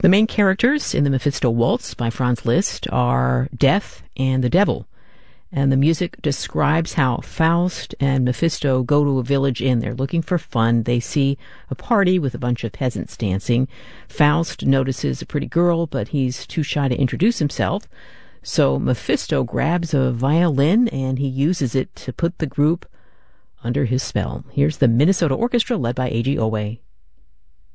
The main characters in the Mephisto Waltz by Franz Liszt are Death and the Devil, and the music describes how Faust and Mephisto go to a village inn. They're looking for fun. They see a party with a bunch of peasants dancing. Faust notices a pretty girl, but he's too shy to introduce himself. So Mephisto grabs a violin and he uses it to put the group under his spell. Here's the Minnesota Orchestra led by A.G. Owe.